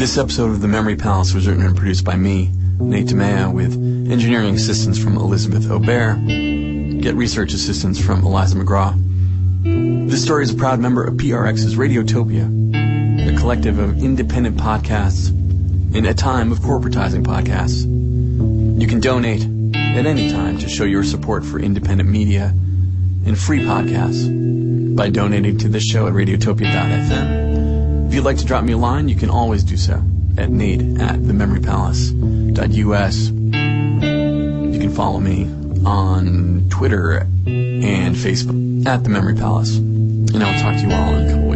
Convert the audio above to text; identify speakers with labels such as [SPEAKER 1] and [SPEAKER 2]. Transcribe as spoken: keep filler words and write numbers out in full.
[SPEAKER 1] This episode of The Memory Palace was written and produced by me, Nate DeMea, with engineering assistance from Elizabeth Aubert. Get research assistance from Eliza McGraw. This story is a proud member of P R X's Radiotopia, a collective of independent podcasts in a time of corporatizing podcasts. You can donate at any time to show your support for independent media and free podcasts by donating to this show at radiotopia dot f m. If you'd like to drop me a line, you can always do so at nate at the memory palace dot u s. You can follow me on Twitter and Facebook at The Memory Palace. And I'll talk to you all in a couple